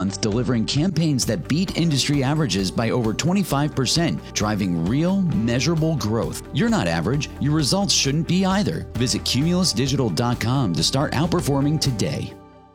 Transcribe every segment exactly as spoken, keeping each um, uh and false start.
month, delivering campaigns that beat industry averages by over twenty-five percent, driving real, measurable growth. You're not average. Your results shouldn't be either. Visit Cumulus Digital dot com to start outperforming today.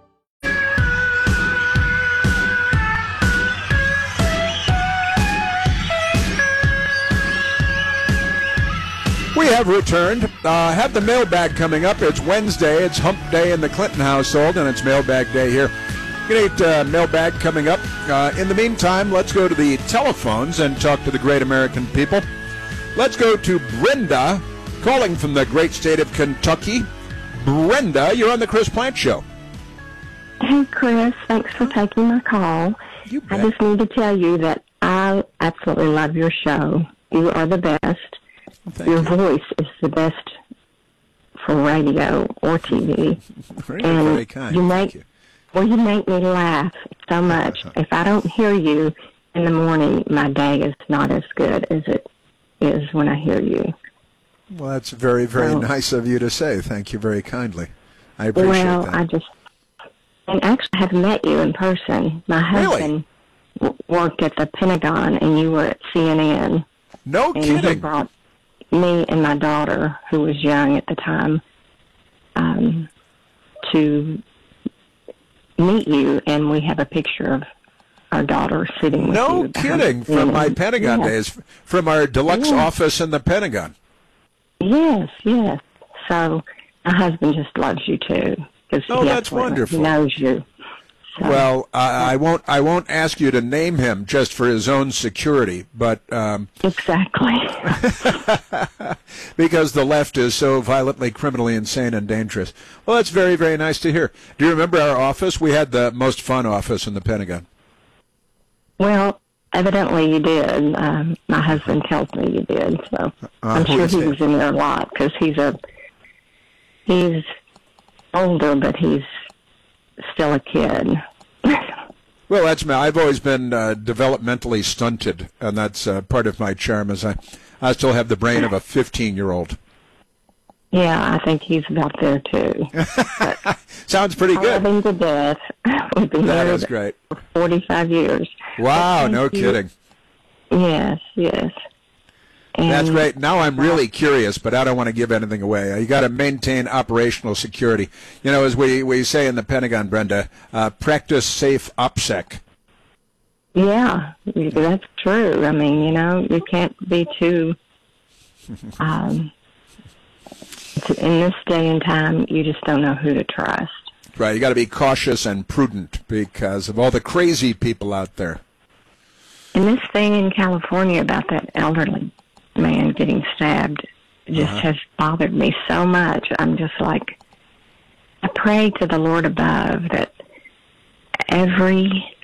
We have returned. Uh, have the mailbag coming up. It's Wednesday. It's hump day in the Clinton household, and it's mailbag day here. Great uh, mailbag coming up. Uh, in the meantime, let's go to the telephones and talk to the great American people. Let's go to Brenda, calling from the great state of Kentucky. Brenda, you're on the Chris Plante Show. Hey, Chris. Thanks for taking my call. You bet. I just need to tell you that I absolutely love your show. You are the best. Well, your you. voice is the best for radio or T V. Very, and very kind. You make, Thank you. Well, you make me laugh so much. If I don't hear you in the morning, my day is not as good as it is when I hear you. Well, that's very, very so, nice of you to say. Thank you very kindly. I appreciate well, that. I just, and actually I have met you in person. My husband Really? worked at the Pentagon, and you were at C N N. No and he kidding. brought me and my daughter, who was young at the time, um, to meet you, and we have a picture of our daughter sitting with No you. kidding. From my Pentagon yes. days, from our deluxe Yes. office in the Pentagon. Yes, yes. So my husband just loves you too, because Oh, he that's absolutely- wonderful. He knows you. So, Well, I, I won't. I won't ask you to name him just for his own security, but um, exactly. because the left is so violently, criminally insane and dangerous. Well, that's very, very nice to hear. Do you remember our office? We had the most fun office in the Pentagon. Well, evidently you did. Um, my husband tells me you did, so Uh, I'm who sure is he he? was in there a lot because he's a he's older, but he's still a kid. Well, that's me. I've always been uh, developmentally stunted, and that's uh, part of my charm. Is I, I still have the brain of a fifteen-year-old. Yeah, I think he's about there too. Sounds pretty I love good. him to death. We've been That married is great. for forty-five years. Wow, Thank no you. kidding. Yes, yes. And That's great. Now I'm really curious, but I don't want to give anything away. You got to maintain operational security. You know, as we, we say in the Pentagon, Brenda, uh, practice safe OPSEC. Yeah, that's true. I mean, you know, you can't be too. Um, in this day and time, you just don't know who to trust. Right, you got to be cautious and prudent because of all the crazy people out there. And this thing in California about that elderly man getting stabbed just Uh-huh. has bothered me so much. I'm just like, I pray to the Lord above that every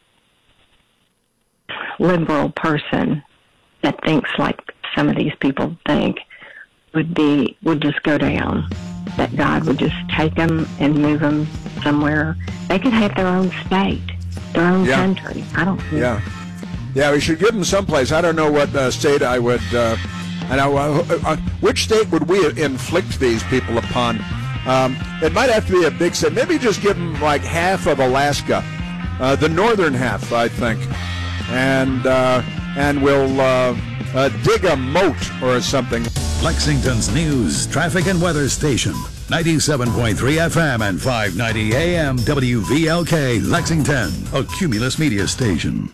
liberal person that thinks like some of these people think would be would just go down. That God would just take them and move them somewhere. They could have their own state, their own Yeah. country. I don't. Yeah. Yeah, we should give them someplace. I don't know what uh, state I would, uh, I know, uh, uh, which state would we inflict these people upon? Um, it might have to be a big state. Maybe just give them like half of Alaska, uh, the northern half, I think, and uh, and we'll uh, uh, dig a moat or something. Lexington's news, traffic, and weather station. ninety-seven point three F M and five ninety A M W V L K, Lexington, a Cumulus media station.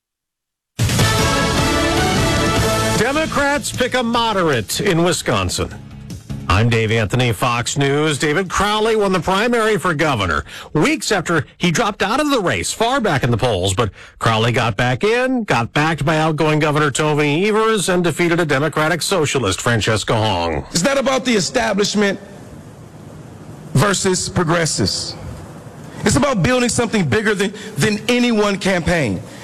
Democrats pick a moderate in Wisconsin. I'm Dave Anthony, Fox News. David Crowley won the primary for governor weeks after he dropped out of the race far back in the polls. But Crowley got back in, got backed by outgoing Governor Tony Evers, and defeated a Democratic socialist, Francesca Hong. It's not about the establishment versus progressives. It's about building something bigger than, than any one campaign.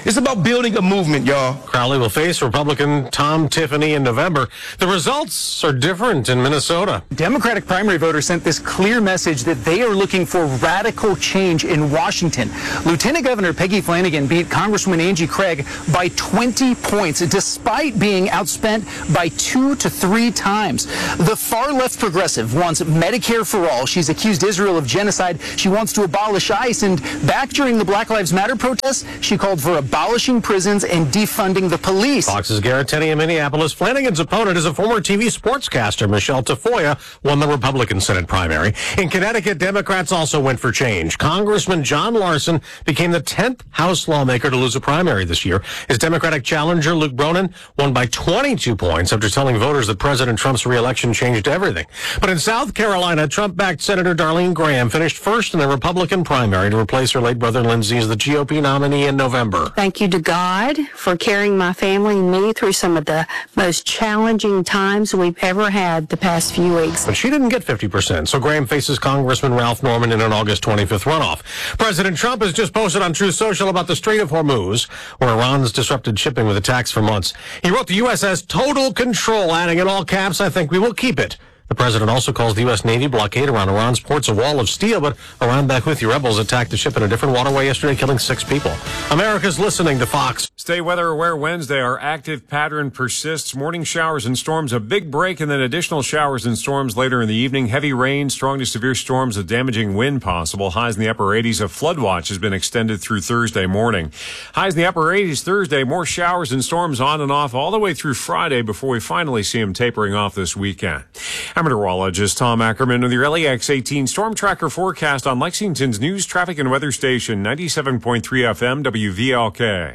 It's about building a movement, y'all. Crowley will face Republican Tom Tiffany in November. The results are different in Minnesota. Democratic primary voters sent this clear message that they are looking for radical change in Washington. Lieutenant Governor Peggy Flanagan beat Congresswoman Angie Craig by twenty points, despite being outspent by two to three times. The far-left progressive wants Medicare for all. She's accused Israel of genocide. She wants to abolish ICE. And back during the Black Lives Matter protests, she called for abolishing prisons and defunding the police. Fox's Garrett Tenney in Minneapolis. Flanagan's opponent is a former T V sportscaster. Michelle Tafoya won the Republican Senate primary. In Connecticut, Democrats also went for change. Congressman John Larson became the tenth House lawmaker to lose a primary this year. His Democratic challenger, Luke Bronin, won by twenty-two points after telling voters that President Trump's reelection changed everything. But in South Carolina, Trump-backed Senator Darlene Graham finished first in the Republican primary to replace her late brother Lindsey as the G O P nominee in November. Thank you to God for carrying my family and me through some of the most challenging times we've ever had the past few weeks. But she didn't get fifty percent, so Graham faces Congressman Ralph Norman in an August twenty-fifth runoff. President Trump has just posted on Truth Social about the Strait of Hormuz, where Iran's disrupted shipping with attacks for months. He wrote the U S has total control, adding in all caps, "I think we will keep it." The president also calls the U S Navy blockade around Iran's ports a wall of steel, but Iran backed Houthi rebels attacked the ship in a different waterway yesterday, killing six people. America's listening to Fox. Stay weather aware Wednesday. Our active pattern persists. Morning showers and storms, a big break, and then additional showers and storms later in the evening. Heavy rain, strong to severe storms, a damaging wind possible. Highs in the upper eighties. A flood watch has been extended through Thursday morning. Highs in the upper eighties Thursday. More showers and storms on and off all the way through Friday before we finally see them tapering off this weekend. I'm meteorologist Tom Ackerman with your L E X eighteen Storm Tracker forecast on Lexington's news, traffic, and weather station, ninety-seven point three F M W V L K.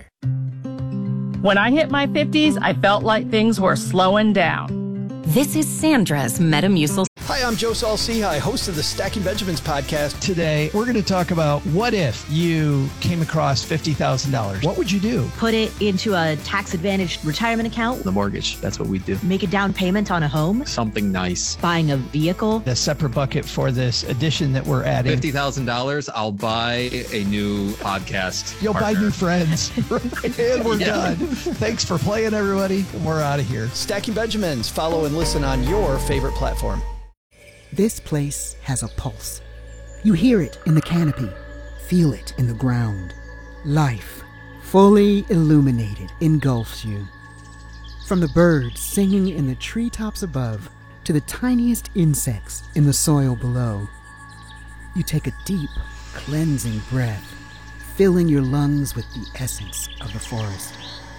When I hit my fifties, I felt like things were slowing down. This is Sandra's Metamucil. Hi, I'm Joe Saul-Sehy, host of the Stacking Benjamins podcast. Today, we're going to talk about what if you came across fifty thousand dollars. What would you do? Put it into a tax-advantaged retirement account. The mortgage, that's what we do. Make a down payment on a home. Something nice. Buying a vehicle. A separate bucket for this addition that we're adding. fifty thousand dollars, I'll buy a new podcast You'll partner. buy new friends. And we're yeah. done. Thanks for playing, everybody. We're out of here. Stacking Benjamins. Follow and listen on your favorite platform. This place has a pulse. You hear it in the canopy, feel it in the ground. Life, fully illuminated, engulfs you. From the birds singing in the treetops above to the tiniest insects in the soil below. You take a deep, cleansing breath, filling your lungs with the essence of the forest.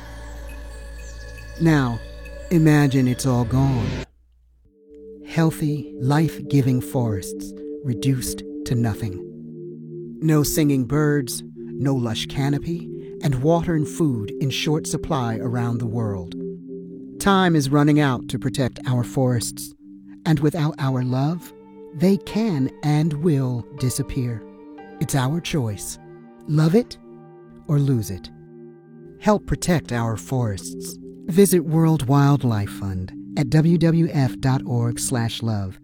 Now, imagine it's all gone. Healthy, life-giving forests reduced to nothing. No singing birds, no lush canopy, and water and food in short supply around the world. Time is running out to protect our forests, and without our love, they can and will disappear. It's our choice. Love it or lose it. Help protect our forests. Visit World Wildlife Fund at w w f dot org slash love.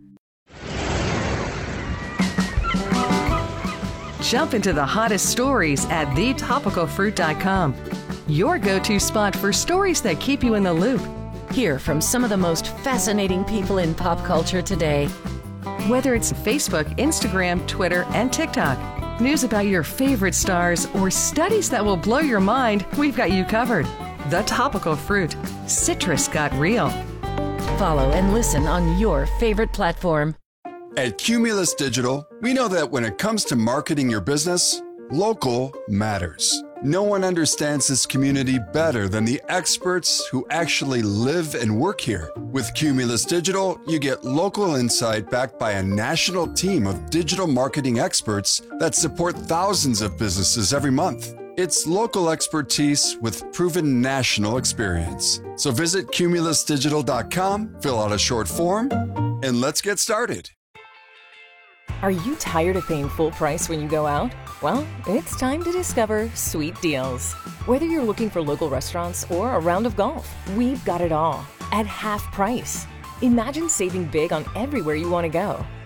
Jump into the hottest stories at the topical fruit dot com. Your go-to spot for stories that keep you in the loop. Hear from some of the most fascinating people in pop culture today. Whether it's Facebook, Instagram, Twitter, and TikTok, news about your favorite stars, or studies that will blow your mind, we've got you covered. The Topical Fruit. Citrus got real. Follow and listen on your favorite platform. At Cumulus Digital, we know that when it comes to marketing your business, local matters. No one understands this community better than the experts who actually live and work here. With Cumulus Digital, you get local insight backed by a national team of digital marketing experts that support thousands of businesses every month. It's local expertise with proven national experience. So visit cumulus digital dot com, fill out a short form, and let's get started. Are you tired of paying full price when you go out? Well, it's time to discover Sweet Deals. Whether you're looking for local restaurants or a round of golf, we've got it all at half price. Imagine saving big on everywhere you want to go.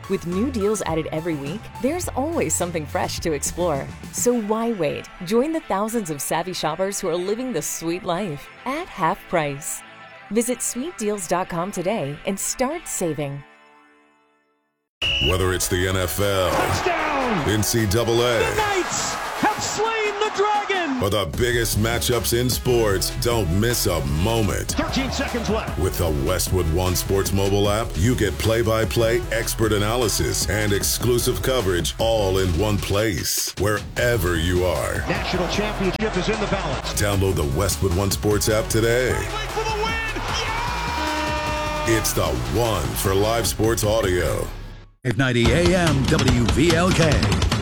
With new deals added every week, there's always something fresh to explore. So why wait? Join the thousands of savvy shoppers who are living the sweet life at half price. Visit sweet deals dot com today and start saving. Whether it's the N F L, touchdown, N C double A, the Knights have slain the dragon, or the biggest matchups in sports, don't miss a moment. thirteen seconds left. With the Westwood One Sports mobile app, you get play-by-play, expert analysis, and exclusive coverage all in one place, wherever you are. National championship is in the balance. Download the Westwood One Sports app today. For the win. Yeah! It's the one for live sports audio. five ninety A M W V L K.